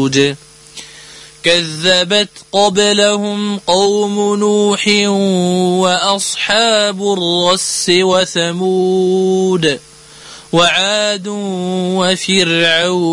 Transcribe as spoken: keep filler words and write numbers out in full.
البروج كذبت قبلهم قوم نوح وأصحاب الرس وثمود وعاد وفرعون